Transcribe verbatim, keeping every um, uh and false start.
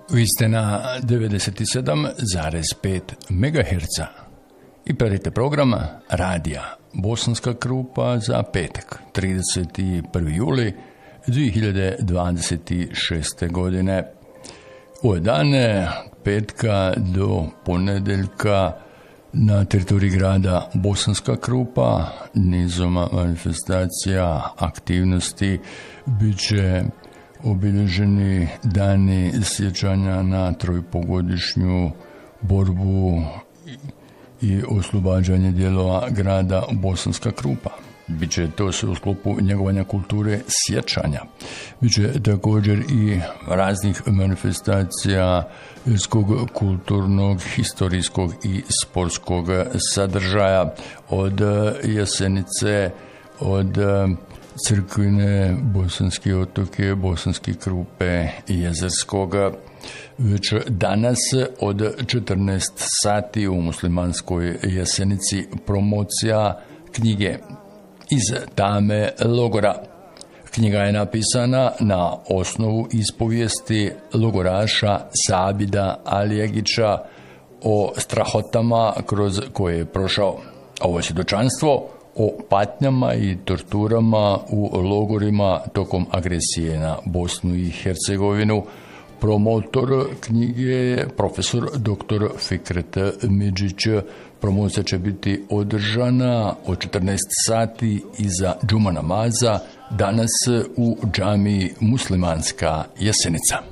Vi ste na devedeset sedam zarez pet megaherca i pratite program radija Bosanska Krupa za petak, trideset prvi juli dvije hiljade dvadeset šeste. godine. U dane petka do ponedeljka na teritoriji grada Bosanska Krupa nizom manifestacija, aktivnosti bit će obilježeni dani sjećanja na trojpogodišnju borbu i oslobađanje dijelova grada Bosanska Krupa. Biće to sve u sklopu njegovanja kulture sjećanja. Biće također i raznih manifestacija ljudskog, kulturnog, historijskog i sportskog sadržaja od Jesenice, od Crkvine, Bosanske otoke, Bosanske Krupe i Jezerskog. Već danas od četrnaest sati u muslimanskoj Jesenici promocija knjige Iz tame logora. Knjiga je napisana na osnovu ispovijesti logoraša Sabida Alijagića o strahotama kroz koje je prošao. Ovo svjedočanstvo o patnjama i torturama u logorima tokom agresije na Bosnu i Hercegovinu. Promotor knjige je profesor doktor Fikret Midžić. Promocija će biti održana od četrnaest sati iza džuma namaza danas u džamiji Muslimanska Jesenica.